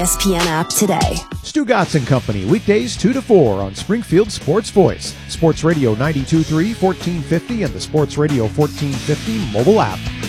ESPN app today. Stu Gatz and Company, weekdays 2 to 4 on Springfield Sports Voice, Sports Radio 92.3, 1450, and the Sports Radio 1450 mobile app.